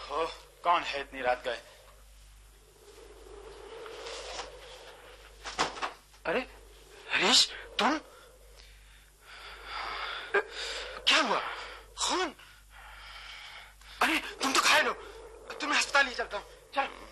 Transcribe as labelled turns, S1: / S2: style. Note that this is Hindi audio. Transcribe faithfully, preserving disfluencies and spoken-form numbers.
S1: ओहो, कौन है इतनी रात गए?
S2: अरे हरीश, तुम? क्या हुआ? खून? अरे तुम तो घायल हो, तुम्हें अस्पताल ले चलता हूँ। चल।